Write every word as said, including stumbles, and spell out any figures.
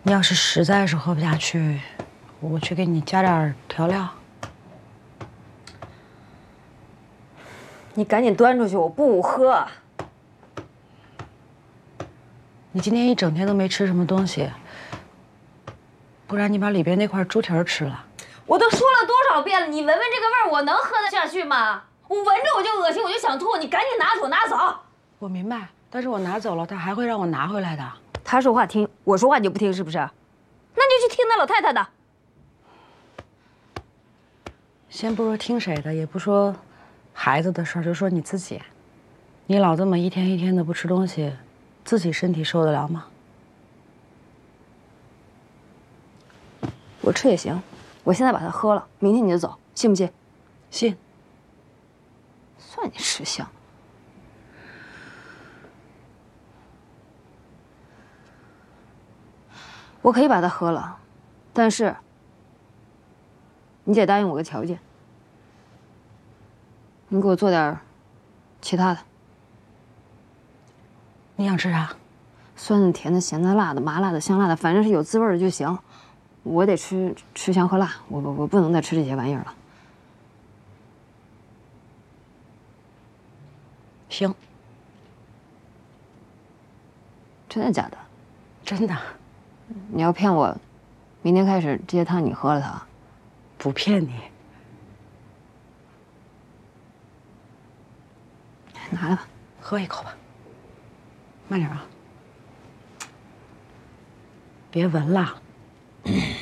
你要是实在是喝不下去，我去给你加点调料。 你赶紧端出去，我不喝。 你今天一整天都没吃什么东西，不然你把里边那块猪蹄吃了。 我都说了多少遍了，你闻闻这个味儿，我能喝得下去吗？我闻着我就恶心，我就想吐。你赶紧拿走，拿走。 我明白，但是我拿走了，他还会让我拿回来的。 他说话听，我说话你就不听，是不是？那你就去听那老太太的。 先不说听谁的，也不说孩子的事儿，就说你自己，你老这么一天一天的不吃东西，自己身体受得了吗？ 我吃也行，我现在把它喝了，明天你就走，信不信？ 信。 算你识相。我可以把它喝了，但是你得答应我个条件，你给我做点其他的。 你想吃啥？ 酸的、甜的、咸的、辣的、麻辣的、香辣的，反正是有滋味的就行。我得吃吃香喝辣，我我我不能再吃这些玩意儿了。 行。 真的假的？ 真的。 你要骗我，明天开始这些汤你喝了它。 不骗你。 拿来吧， 喝一口吧。慢点啊，别闻了。